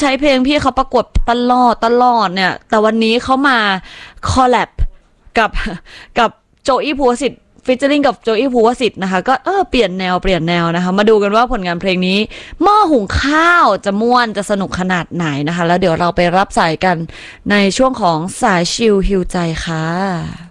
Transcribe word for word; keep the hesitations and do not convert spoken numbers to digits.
ช้เพลงพี่เขาประกวดตลอดตลอดเนี่ยแต่วันนี้เขามาคอลแลบกับกับโจอี้ภูวสิทธิ์ฟิชเจอริงกับโจอี้ภูวสิทธิ์นะคะก็เออเปลี่ยนแนวเปลี่ยนแนวนะคะมาดูกันว่าผลงานเพลงนี้หม้อหุงข้าวจะม่วนจะสนุกขนาดไหนนะคะแล้วเดี๋ยวเราไปรับสายกันในช่วงของสายชิลฮิวใจค่ะ